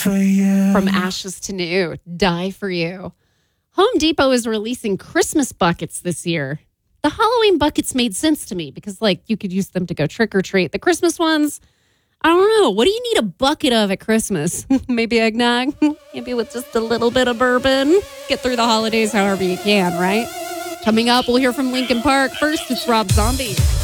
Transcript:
for you. From ashes to new, die for you. Home Depot is releasing Christmas buckets this year. The Halloween buckets made sense to me because, you could use them to go trick or treat. The Christmas ones, I don't know. What do you need a bucket of at Christmas? Maybe eggnog? Maybe with just a little bit of bourbon? Get through the holidays however you can, right? Coming up, we'll hear from Linkin Park. First, it's Rob Zombie.